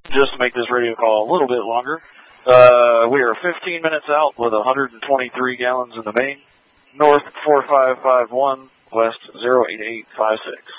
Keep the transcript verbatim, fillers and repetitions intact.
just to make this radio call a little bit longer. Uh, we are fifteen minutes out with one hundred twenty-three gallons in the main. North four five five one, west zero eight eight five six.